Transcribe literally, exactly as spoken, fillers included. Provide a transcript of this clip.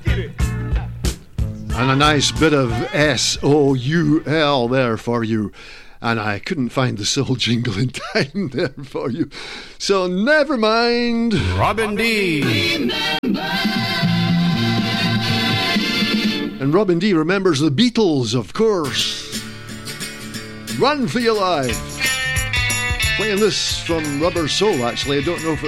And a nice bit of S O U L there for you. And I couldn't find the soul jingle in time there for you. So never mind. Robin D. And Robin D remembers the Beatles, of course. Run for your life. Playing this from Rubber Soul, actually. I don't know if it